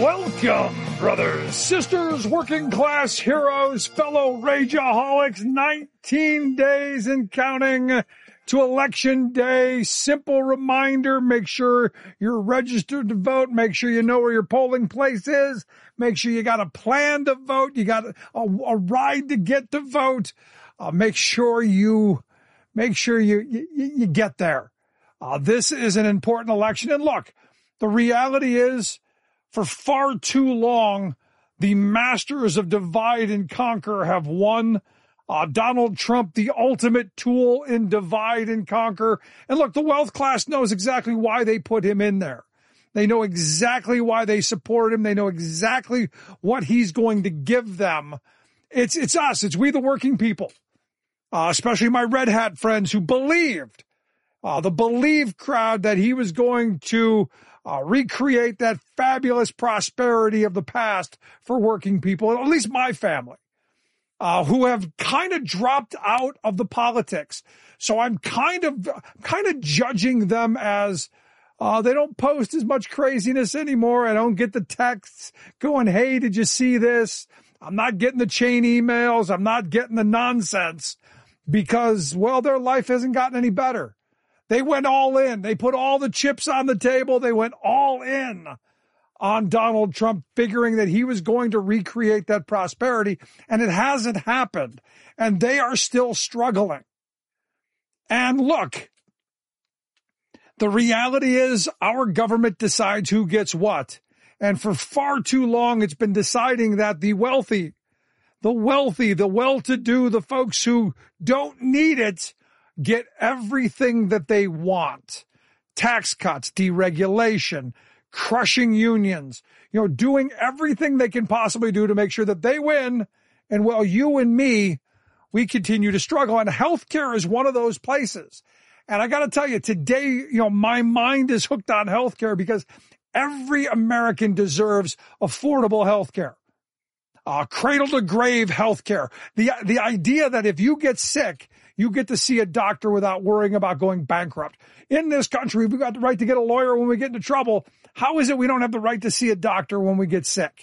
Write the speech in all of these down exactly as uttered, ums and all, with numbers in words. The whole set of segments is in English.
Welcome, brothers, sisters, working class heroes, fellow rageaholics, nineteen days and counting to Election Day. Simple reminder, make sure you're registered to vote. Make sure you know where your polling place is. Make sure you got a plan to vote. You got a, a, a ride to get to vote. Uh, make sure you, make sure you, you, you get there. Uh, this is an important election. And look, the reality is, for far too long, the masters of divide and conquer have won. Uh, Donald Trump, the ultimate tool in divide and conquer. And look, the wealth class knows exactly why they put him in there. They know exactly why they support him. They know exactly what he's going to give them. It's, it's us. It's we, the working people, uh, especially my red hat friends who believed, uh, the believed crowd that he was going to Uh, recreate that fabulous prosperity of the past for working people, at least my family, uh, who have kind of dropped out of the politics. So I'm kind of, kind of judging them as, uh, they don't post as much craziness anymore. I don't get the texts going, hey, did you see this? I'm not getting the chain emails. I'm not getting the nonsense because, well, their life hasn't gotten any better. They went all in. They put all the chips on the table. They went all in on Donald Trump, figuring that he was going to recreate that prosperity, and it hasn't happened. And they are still struggling. And look, the reality is our government decides who gets what. And for far too long, it's been deciding that the wealthy, the wealthy, the well-to-do, the folks who don't need it, get everything that they want. Tax cuts, deregulation, crushing unions, you know, doing everything they can possibly do to make sure that they win. And while you and me, we continue to struggle. And healthcare is one of those places. And I got to tell you, today, you know, my mind is hooked on healthcare because every American deserves affordable healthcare. Uh, cradle to grave healthcare. The, the idea that if you get sick, you get to see a doctor without worrying about going bankrupt. In this country, we've got the right to get a lawyer when we get into trouble. How is it we don't have the right to see a doctor when we get sick?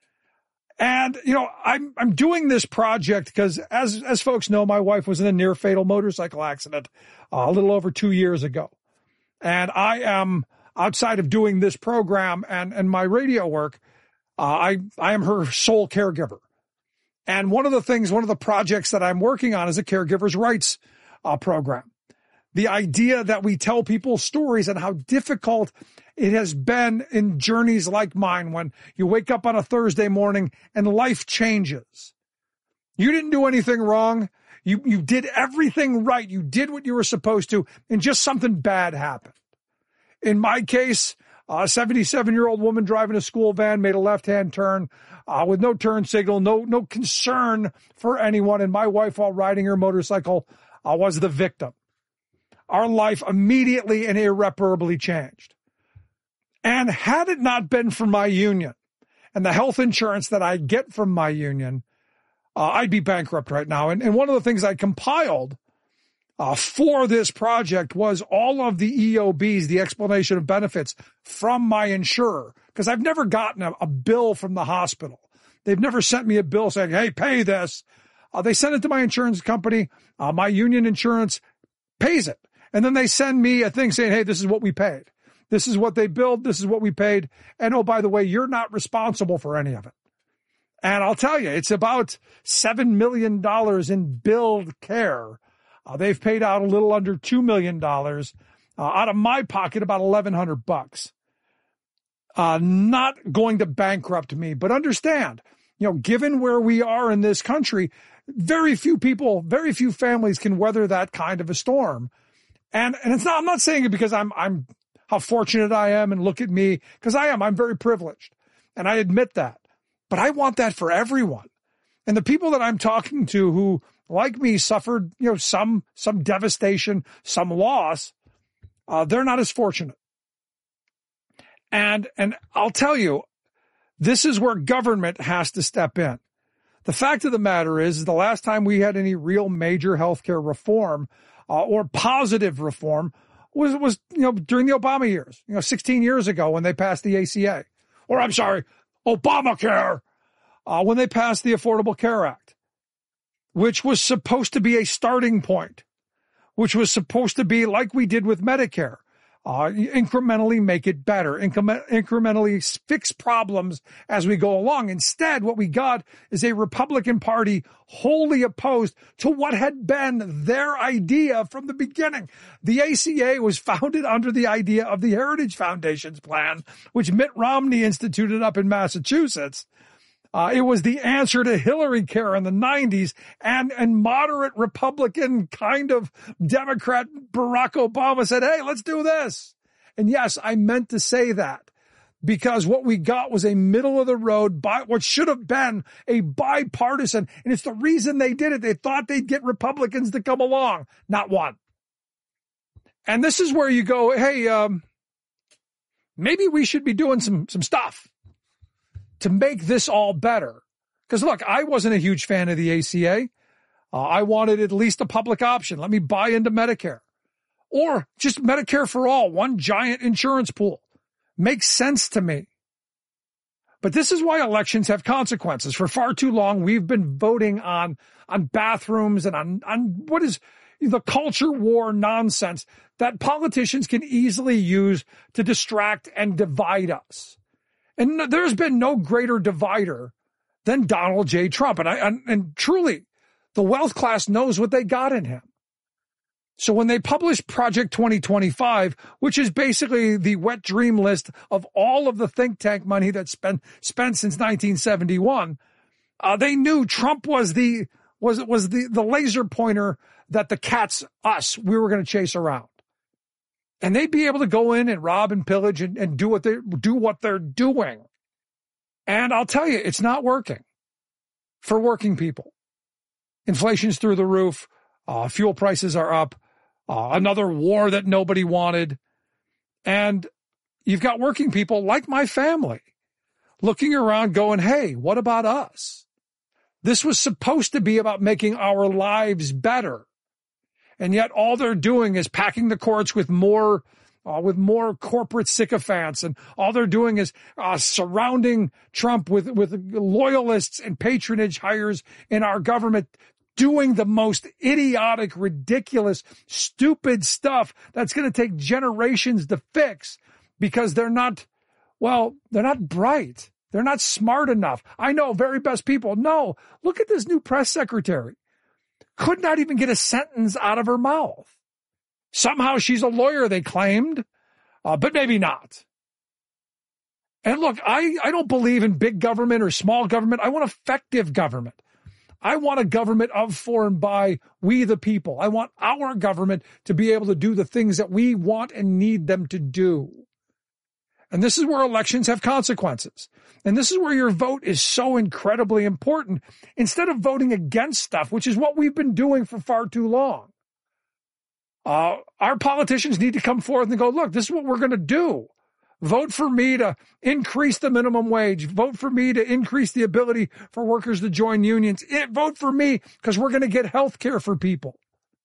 And, you know, I'm, I'm doing this project because as, as folks know, my wife was in a near fatal motorcycle accident uh, a little over two years ago. And I am outside of doing this program and, and my radio work. Uh, I, I am her sole caregiver. And one of the things, one of the projects that I'm working on is a caregiver's rights uh, program. The idea that we tell people stories and how difficult it has been in journeys like mine when you wake up on a Thursday morning and life changes. You didn't do anything wrong. You, you did everything right. You did what you were supposed to, and just something bad happened. In my case, a seventy-seven-year-old woman driving a school van made a left-hand turn uh, with no turn signal, no no concern for anyone. And my wife, while riding her motorcycle, uh, was the victim. Our life immediately and irreparably changed. And had it not been for my union and the health insurance that I get from my union, uh, I'd be bankrupt right now. And, and one of the things I compiled Uh, for this project was all of the E O Bs, the explanation of benefits from my insurer, because I've never gotten a, a bill from the hospital. They've never sent me a bill saying, hey, pay this. Uh, they send it to my insurance company. Uh, my union insurance pays it. And then they send me a thing saying, hey, this is what we paid. This is what they billed. This is what we paid. And oh, by the way, you're not responsible for any of it. And I'll tell you, it's about seven million dollars in billed care. Uh, they've paid out a little under two million dollars uh, out of my pocket, about eleven hundred bucks. Uh, not going to bankrupt me, but understand, you know, given where we are in this country, very few people, very few families can weather that kind of a storm. And, and it's not, I'm not saying it because I'm, I'm how fortunate I am and look at me, because I am, I'm very privileged and I admit that, but I want that for everyone. And the people that I'm talking to who, like me, suffered, you know, some, some devastation, some loss, uh, they're not as fortunate. And, and I'll tell you, this is where government has to step in. The fact of the matter is, the last time we had any real major healthcare reform, uh, or positive reform was, was, you know, during the Obama years, you know, sixteen years ago when they passed the A C A. Or I'm sorry, Obamacare, uh, when they passed the Affordable Care Act, which was supposed to be a starting point, which was supposed to be like we did with Medicare, uh, incrementally make it better, incre- incrementally fix problems as we go along. Instead, what we got is a Republican Party wholly opposed to what had been their idea from the beginning. The A C A was founded under the idea of the Heritage Foundation's plan, which Mitt Romney instituted up in Massachusetts. Uh, it was the answer to Hillary Care in the nineties, and, and moderate Republican kind of Democrat Barack Obama said, hey, let's do this. And yes, I meant to say that because what we got was a middle of the road, by, what should have been a bipartisan. And it's the reason they did it. They thought they'd get Republicans to come along. Not one. And this is where you go, hey, um, maybe we should be doing some, some stuff to make this all better. Because look, I wasn't a huge fan of the A C A. Uh, I wanted at least a public option. Let me buy into Medicare. Or just Medicare for all, one giant insurance pool. Makes sense to me. But this is why elections have consequences. For far too long, we've been voting on, on bathrooms and on, on what is the culture war nonsense that politicians can easily use to distract and divide us. And there's been no greater divider than Donald J. Trump. And, I, and, and truly, the wealth class knows what they got in him. So when they published Project twenty twenty-five, which is basically the wet dream list of all of the think tank money that's been spent since nineteen seventy-one, uh, they knew Trump was the was was the, the laser pointer that the cats, us, we were going to chase around. And they'd be able to go in and rob and pillage and, and do what they do what they're doing. And I'll tell you, it's not working for working people. Inflation's through the roof. Uh, fuel prices are up. Uh, another war that nobody wanted. And you've got working people like my family looking around going, hey, what about us? This was supposed to be about making our lives better. And yet all they're doing is packing the courts with more, uh, with more corporate sycophants. And all they're doing is, uh, surrounding Trump with, with loyalists and patronage hires in our government, doing the most idiotic, ridiculous, stupid stuff that's going to take generations to fix because they're not, well, they're not bright. They're not smart enough. I know, very best people. No, look at this new press secretary. Could not even get a sentence out of her mouth. Somehow she's a lawyer, they claimed, uh, but maybe not. And look, I, I don't believe in big government or small government. I want effective government. I want a government of, for, and by we the people. I want our government to be able to do the things that we want and need them to do. And this is where elections have consequences. And this is where your vote is so incredibly important. Instead of voting against stuff, which is what we've been doing for far too long, uh, our politicians need to come forth and go, look, this is what we're going to do. Vote for me to increase the minimum wage. Vote for me to increase the ability for workers to join unions. It, vote for me because we're going to get health care for people.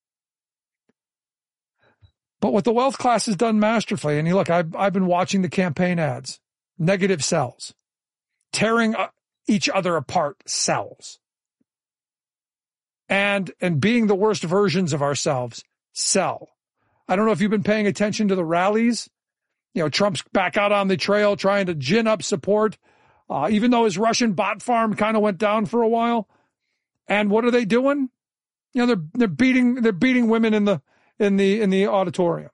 But what the wealth class has done masterfully, and you look, I've, I've been watching the campaign ads, negative sells, tearing each other apart sells, and, and being the worst versions of ourselves sell. I don't know if you've been paying attention to the rallies. You know, Trump's back out on the trail trying to gin up support, uh, even though his Russian bot farm kind of went down for a while. And what are they doing? You know, they're, they're beating, they're beating women in the, in the, in the auditorium.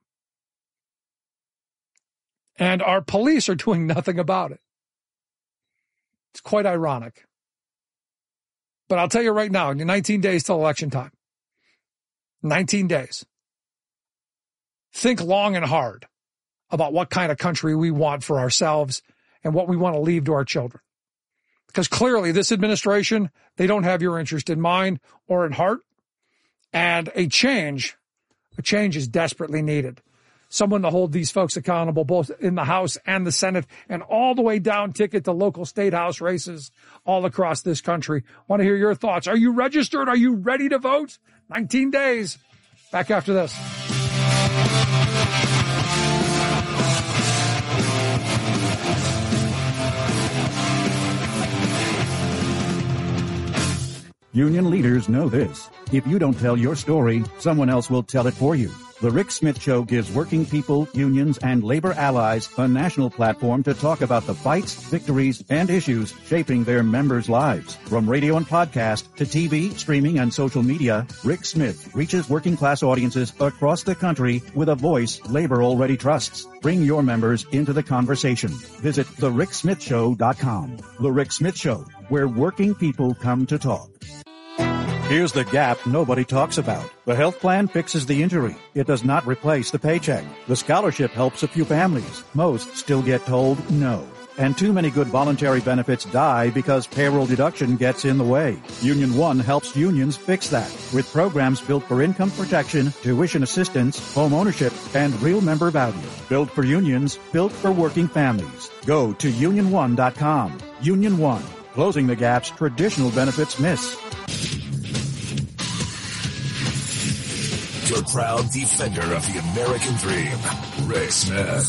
And our police are doing nothing about it. It's quite ironic. But I'll tell you right now, in nineteen days till election time, nineteen days, think long and hard about what kind of country we want for ourselves and what we want to leave to our children. Because clearly this administration, they don't have your interest in mind or in heart. And a change, a change is desperately needed. Someone to hold these folks accountable, both in the House and the Senate, and all the way down ticket to local state house races all across this country. Want to hear your thoughts. Are you registered? Are you ready to vote? nineteen days. Back after this. Union leaders know this. If you don't tell your story, someone else will tell it for you. The Rick Smith Show gives working people, unions, and labor allies a national platform to talk about the fights, victories, and issues shaping their members' lives. From radio and podcast to T V, streaming, and social media, Rick Smith reaches working class audiences across the country with a voice labor already trusts. Bring your members into the conversation. Visit the rick smith show dot com. The Rick Smith Show, where working people come to talk. Here's the gap nobody talks about. The health plan fixes the injury. It does not replace the paycheck. The scholarship helps a few families. Most still get told no. And too many good voluntary benefits die because payroll deduction gets in the way. Union One helps unions fix that with programs built for income protection, tuition assistance, home ownership, and real member value. Built for unions, built for working families. Go to union one dot com. Union One, closing the gaps traditional benefits miss. Your proud defender of the American dream, Rick Smith.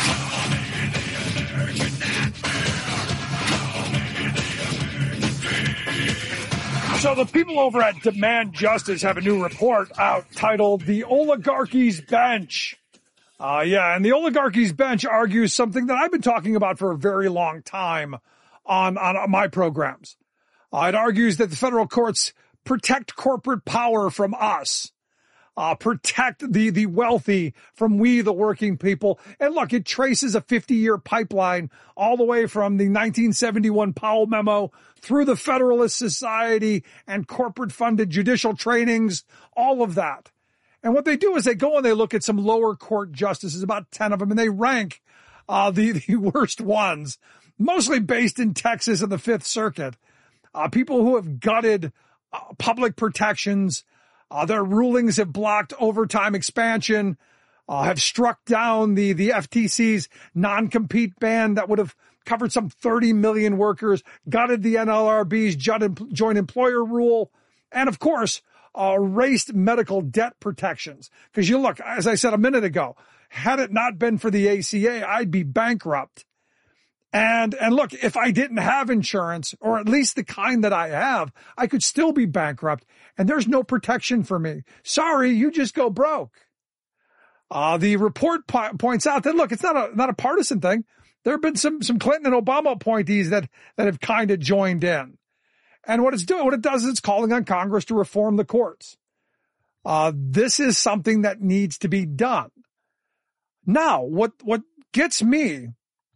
So the people over at Demand Justice have a new report out titled The Oligarchy's Bench. Uh, yeah, and the Oligarchy's Bench argues something that I've been talking about for a very long time on, on my programs. Uh, it argues that the federal courts protect corporate power from us. Uh, protect the, the wealthy from we, the working people. And look, it traces a fifty-year pipeline all the way from the nineteen seventy-one Powell Memo through the Federalist Society and corporate-funded judicial trainings, all of that. And what they do is they go and they look at some lower court justices, about ten of them, and they rank uh, the, the worst ones, mostly based in Texas and the Fifth Circuit. Uh, people who have gutted uh, public protections. Uh, their rulings have blocked overtime expansion, uh, have struck down the, the F T C's non-compete ban that would have covered some thirty million workers, gutted the N L R B's joint employer rule, and of course, uh, erased medical debt protections. Because you look, as I said a minute ago, had it not been for the A C A, I'd be bankrupt. And, and look, if I didn't have insurance, or at least the kind that I have, I could still be bankrupt, and there's no protection for me. Sorry, you just go broke. Uh, the report po- points out that, look, it's not a, not a partisan thing. There have been some, some Clinton and Obama appointees that, that have kind of joined in. And what it's doing, what it does is it's calling on Congress to reform the courts. Uh, this is something that needs to be done. Now, what, what gets me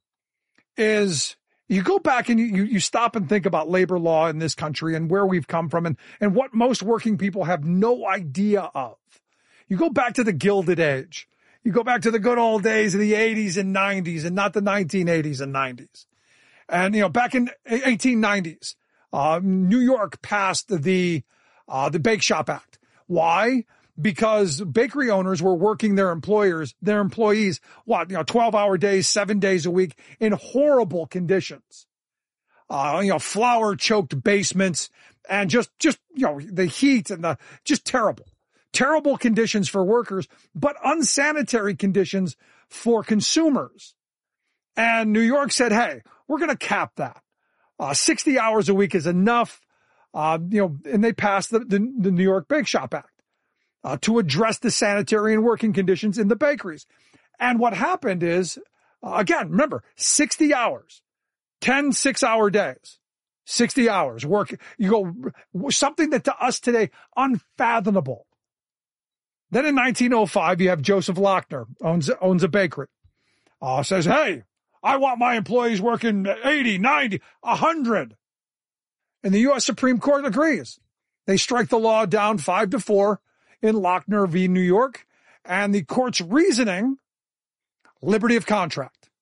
is you go back and you, you stop and think about labor law in this country and where we've come from and, and what most working people have no idea of. You go back to the Gilded Age. You go back to the good old days of the eighties and nineties and not the nineteen eighties and nineties. And, you know, back in eighteen nineties, uh, New York passed the, uh, the Bake Shop Act. Why? Because bakery owners were working their employers, their employees, what, you know, twelve hour days, seven days a week in horrible conditions. Uh, you know, flour choked basements and just, just, you know, the heat and the, just terrible, terrible conditions for workers, but unsanitary conditions for consumers. And New York said, hey, we're going to cap that. Uh, sixty hours a week is enough. Uh, you know, and they passed the, the, the New York Bake Shop Act. Uh, to address the sanitary and working conditions in the bakeries. And what happened is, uh, again, remember, sixty hours, ten six-hour days, sixty hours work. You go, something that to us today, unfathomable. Then in nineteen oh five, you have Joseph Lochner, owns, owns a bakery, uh, says, hey, I want my employees working eighty, ninety, one hundred. And the U S Supreme Court agrees. They strike the law down five to four. In Lochner v. New York, and the court's reasoning, liberty of contract.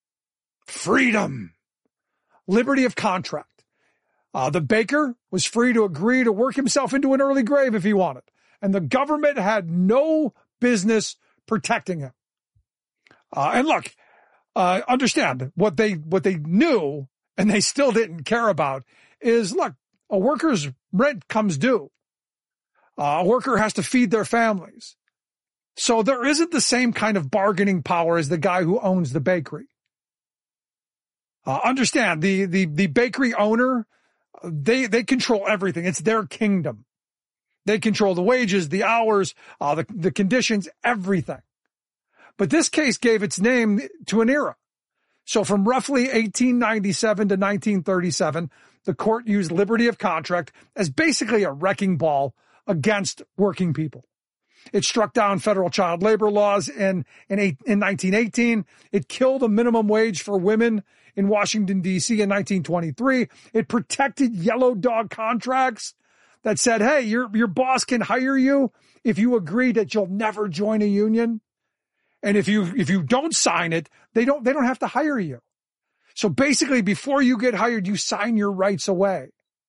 Freedom. Liberty of contract. Uh, the baker was free to agree to work himself into an early grave if he wanted, and the government had no business protecting him. Uh, and look, uh, understand, what they, what they knew, and they still didn't care about, is, look, a worker's rent comes due. Uh, a worker has to feed their families. So there isn't the same kind of bargaining power as the guy who owns the bakery. Uh, understand, the, the, the bakery owner, They, they control everything. It's their kingdom. They control the wages, the hours, uh, the, the conditions, everything. But this case gave its name to an era. So from roughly eighteen ninety-seven to nineteen thirty-seven, the court used liberty of contract as basically a wrecking ball against working people. It struck down federal child labor laws in, in, eight, in nineteen eighteen. It killed a minimum wage for women in Washington, D C in nineteen twenty-three. It protected yellow dog contracts that said, hey, your, your boss can hire you if you agree that you'll never join a union. And if you, if you don't sign it, they don't, they don't have to hire you. So basically, before you get hired, you sign your rights away.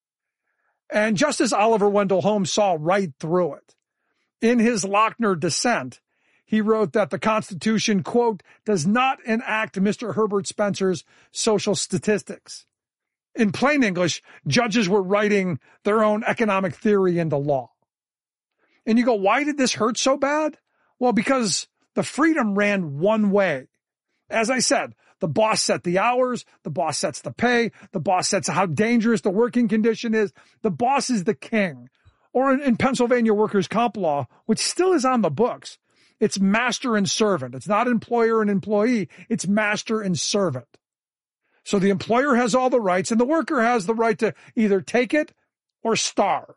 And Justice Oliver Wendell Holmes saw right through it. In his Lochner dissent, he wrote that the Constitution, quote, does not enact Mister Herbert Spencer's social statistics. In plain English, judges were writing their own economic theory into law. And you go, why did this hurt so bad? Well, because the freedom ran one way. As I said, the boss set the hours, the boss sets the pay, the boss sets how dangerous the working condition is. The boss is the king. Or in, in Pennsylvania workers' comp law, which still is on the books, it's master and servant. It's not employer and employee. It's master and servant. So the employer has all the rights and the worker has the right to either take it or starve.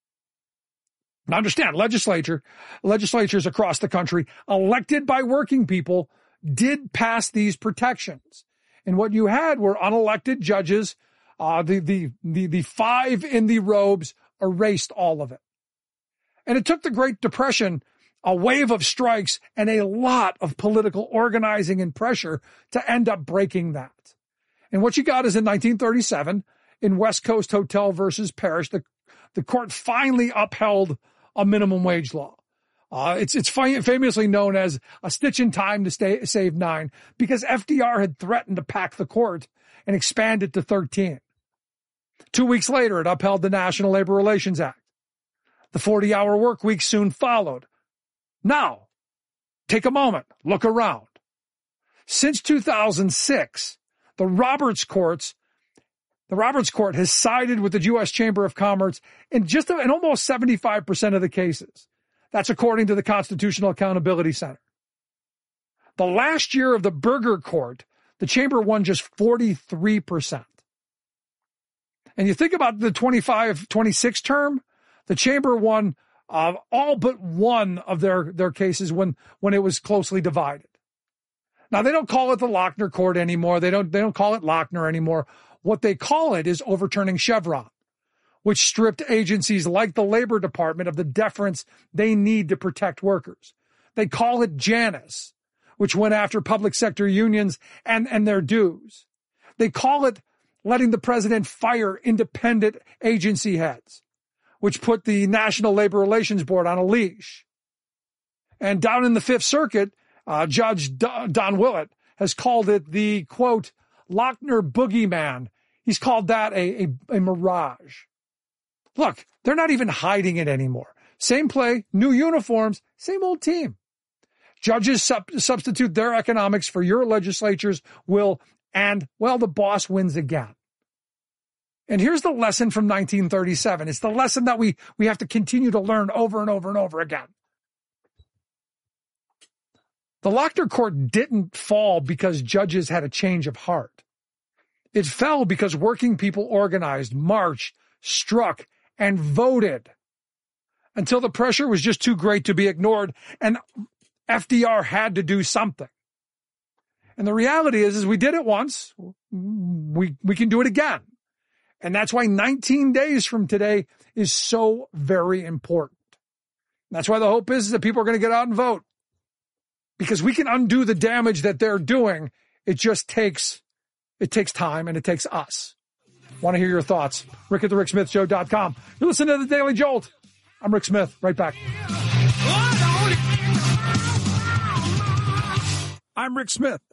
Now understand, legislature, legislatures across the country elected by working people did pass these protections. And what you had were unelected judges. Uh, the, the, the, the five in the robes erased all of it. And it took the Great Depression, a wave of strikes and a lot of political organizing and pressure to end up breaking that. And what you got is in nineteen thirty-seven, in West Coast Hotel versus Parrish, the, the court finally upheld a minimum wage law. Uh, it's, it's famously known as a stitch in time to stay, save nine, because F D R had threatened to pack the court and expand it to thirteen. Two weeks later, it upheld the National Labor Relations Act. The forty-hour work week soon followed. Now, take a moment, look around. Since two thousand six, the Roberts courts, the Roberts Court has sided with the U S Chamber of Commerce in just in almost seventy-five percent of the cases. That's according to the Constitutional Accountability Center. The last year of the Burger Court, the Chamber won just forty-three percent. And you think about the twenty-five twenty-six term, the Chamber won uh, all but one of their, their cases when, when it was closely divided. Now, they don't call it the Lochner Court anymore. They don't, they don't call it Lochner anymore. What they call it is overturning Chevron, which stripped agencies like the Labor Department of the deference they need to protect workers. They call it Janus, which went after public sector unions and, and their dues. They call it letting the president fire independent agency heads, which put the National Labor Relations Board on a leash. And down in the Fifth Circuit, uh, Judge Don Willett has called it the, quote, Lochner boogeyman. He's called that a, a, a mirage. Look, they're not even hiding it anymore. Same play, new uniforms, same old team. Judges sub- substitute their economics for your legislature's will, and, well, the boss wins again. And here's the lesson from nineteen thirty-seven. It's the lesson that we, we have to continue to learn over and over and over again. The Lochner Court didn't fall because judges had a change of heart. It fell because working people organized, marched, struck, and voted until the pressure was just too great to be ignored, and F D R had to do something. And the reality is, is we did it once. We, we can do it again. And that's why nineteen days from today is so very important. That's why the hope is that people are going to get out and vote, because we can undo the damage that they're doing. It just takes, it takes time, and it takes us. Want to hear your thoughts? Rick at the Rick Smith Show dot com. You're listening to The Daily Jolt. I'm Rick Smith. Right back. I'm Rick Smith,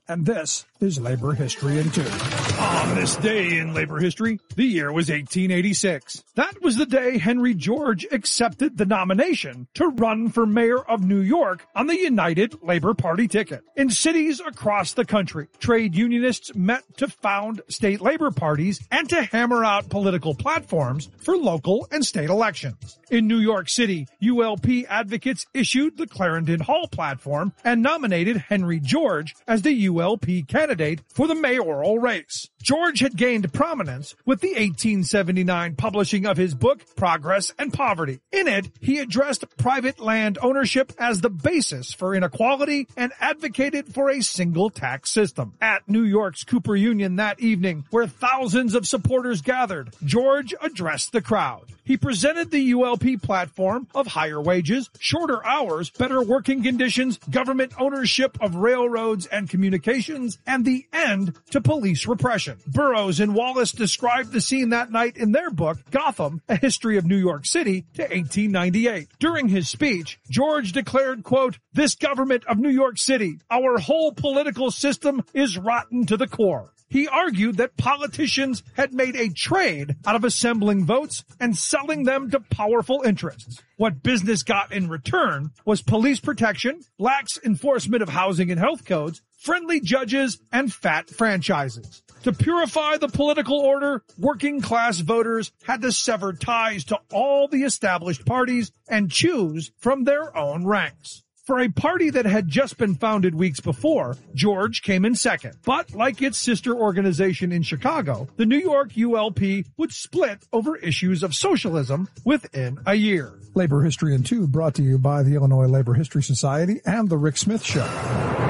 and this is Labor History in Two. On this day in labor history, the year was eighteen eighty-six. That was the day Henry George accepted the nomination to run for mayor of New York on the United Labor Party ticket. In cities across the country, trade unionists met to found state labor parties and to hammer out political platforms for local and state elections. In New York City, U L P advocates issued the Clarendon Hall platform and nominated Henry George as the U L P candidate for the mayoral race. George had gained prominence with the eighteen seventy-nine publishing of his book, Progress and Poverty. In it, he addressed private land ownership as the basis for inequality and advocated for a single tax system. At New York's Cooper Union that evening, where thousands of supporters gathered, George addressed the crowd. He presented the U L P platform of higher wages, shorter hours, better working conditions, government ownership of railroads and communications, and the end to police repression. Burroughs and Wallace described the scene that night in their book, Gotham, A History of New York City, to eighteen ninety-eight. During his speech, George declared, quote, "This government of New York City, our whole political system is rotten to the core." He argued that politicians had made a trade out of assembling votes and selling them to powerful interests. What business got in return was police protection, lax enforcement of housing and health codes, friendly judges, and fat franchises. To purify the political order, working class voters had to sever ties to all the established parties and choose from their own ranks. For a party that had just been founded weeks before, George came in second. But like its sister organization in Chicago, the New York U L P would split over issues of socialism within a year. Labor History in Two brought to you by the Illinois Labor History Society and the Rick Smith Show.